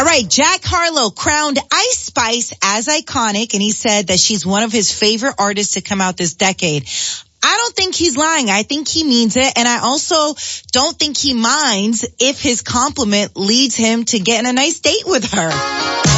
right, Jack Harlow crowned Ice Spice as iconic, and he said that she's one of his favorite artists to come out this decade. I don't think he's lying. I think he means it, and I also don't think he minds if his compliment leads him to getting a nice date with her.